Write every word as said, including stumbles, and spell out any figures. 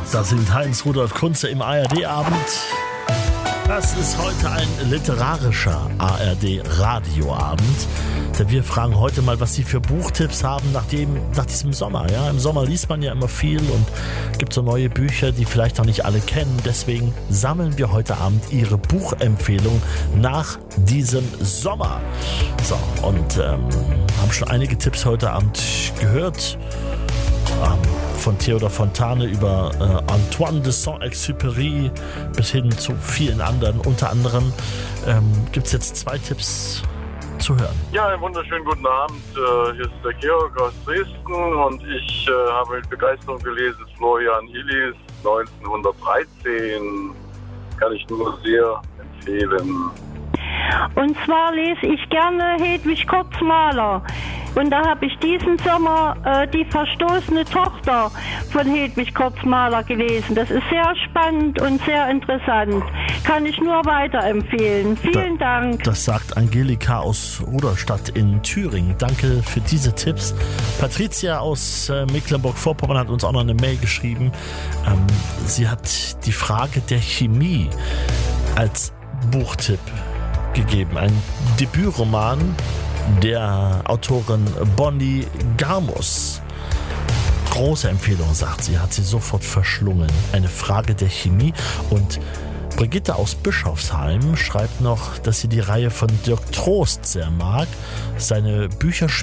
Das sind Heinz Rudolf Kunze im A R D-Abend. Das ist heute ein literarischer A R D-Radioabend. Denn wir fragen heute mal, was Sie für Buchtipps haben nach, dem, nach diesem Sommer. Ja? Im Sommer liest man ja immer viel und gibt so neue Bücher, die vielleicht noch nicht alle kennen. Deswegen sammeln wir heute Abend Ihre Buchempfehlung nach diesem Sommer. So, und ähm, haben schon einige Tipps heute Abend gehört. Ähm, von Theodor Fontane über äh, Antoine de Saint-Exupéry bis hin zu vielen anderen. Unter anderem ähm, gibt es jetzt zwei Tipps zu hören. Ja, einen wunderschönen guten Abend. Äh, hier ist der Georg aus Dresden und ich äh, habe mit Begeisterung gelesen Florian Illies neunzehnhundertdreizehn. Kann ich nur sehr empfehlen. Und zwar lese ich gerne Hedwig Kurzmaler. Und da habe ich diesen Sommer äh, die verstoßene Tochter von Hedwig Kurzmaler gelesen. Das ist sehr spannend und sehr interessant. Kann ich nur weiterempfehlen. Vielen da, Dank. Das sagt Angelika aus Rudolstadt in Thüringen. Danke für diese Tipps. Patricia aus äh, Mecklenburg-Vorpommern hat uns auch noch eine Mail geschrieben. Ähm, sie hat die Frage der Chemie als Buchtipp gegeben. Ein Debütroman der Autorin Bonnie Garmus. Große Empfehlung, sagt sie, hat sie sofort verschlungen. Eine Frage der Chemie. Und Brigitte aus Bischofsheim schreibt noch, dass sie die Reihe von Dirk Trost sehr mag. Seine Bücher